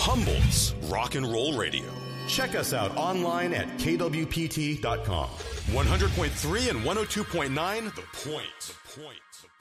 Humboldt's Rock and Roll Radio. Check us out online at kwpt.com. 100.3 and 102.9 The Point.